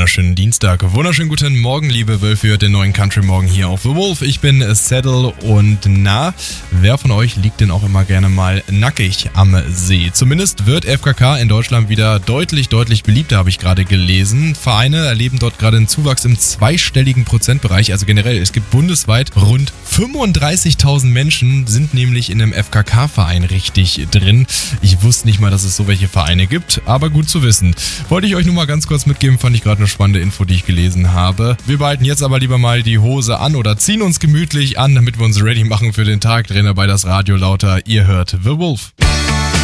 wunderschönen Dienstag. Wunderschönen guten Morgen, liebe Wölfe, hört den neuen Country Morgen hier auf The Wolf. Ich bin Saddle und wer von euch liegt denn auch immer gerne mal nackig am See? Zumindest wird FKK in Deutschland wieder deutlich beliebter, habe ich gerade gelesen. Vereine erleben dort gerade einen Zuwachs im zweistelligen Prozentbereich. Also generell, es gibt bundesweit rund 35.000 Menschen, sind nämlich in einem FKK-Verein richtig drin. Ich wusste nicht mal, dass es so welche Vereine gibt, aber gut zu wissen. Wollte ich euch nur mal ganz kurz mitgeben, fand ich gerade eine spannende Info, die ich gelesen habe. Wir behalten jetzt aber lieber mal die Hose an oder ziehen uns gemütlich an, damit wir uns ready machen für den Tag. Drehen dabei das Radio lauter. Ihr hört The Wolf.